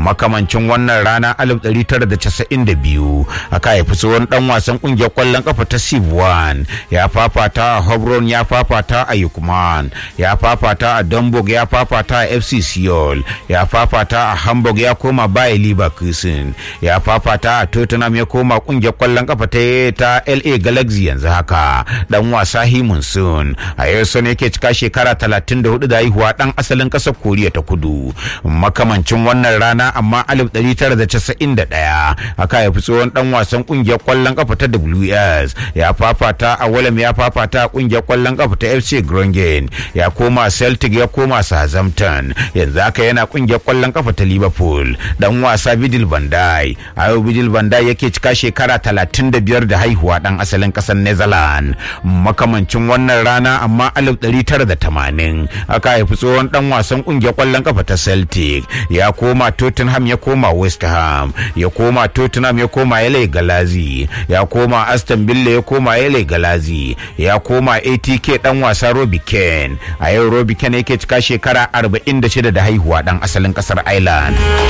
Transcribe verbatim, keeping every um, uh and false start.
makamancin wannan rana alif ɗari tara da casa'in da biyu aka haifi tsohon dan wasan kungiyar kwallon kafa ta Sivuan, ya fafata a Hobron, ya fafata a Yukman, ya fafata a Domburg, ya fafata a F C Seoul, ya fafata a Hamburg, ya koma Bayer Leverkusen, ya fafata a Tottenham, ya koma kungiyar kwallon kafa ta ta L A Galaxy. Yanzu haka dan wasa Heung-min Son a yau ne yake cika shekara talatin da hudu da haihuwa, dan asalin kasar Koriya ta Kudu. Makamancin wannan rana amma alif ɗari tara da casa'in da ɗaya aka haifi tsohon dan wasan kungiyar kwallon kafa ta W S, ya fafata a Fulham, ya fafata a kungiyar kwallon kafa ta F C Groningen, ya koma Celtic, ya koma Southampton, yanzu haka yana kungiyar kwallon kafa ta Liverpool. Dan wasa Virgil van Dijk a yau Virgil van Dijk yake cika shekara talatin da biyar da haihuwa, dan asalin kasar Netherlands. Makamancin wannan rana amma alif ɗari tara da tamanin aka haifi tsohon dan wasan kungiyar kwallon kafa ta Celtic, ya koma Tottenham, ya koma West Ham, ya koma Tottenham, ya koma L A Galaxy, ya koma Aston Villa, ya koma L A Galaxy, ya koma A T K. Dan wasa Robbie Keane a yau Robbie Keane yake cika shekara arba'in da shida da haihuwa, dan asalin kasar Ireland.